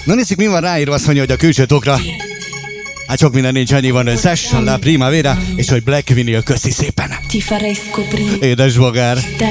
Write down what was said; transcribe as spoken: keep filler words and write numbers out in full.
Na nézzük, mi van ráírva, azt mondja, hogy a külső tokra. Hát sok minden nincs, annyi van összes, la primavera, és hogy Black Vinyl, köszi szépen. Ti farei scoprire Édes bogár.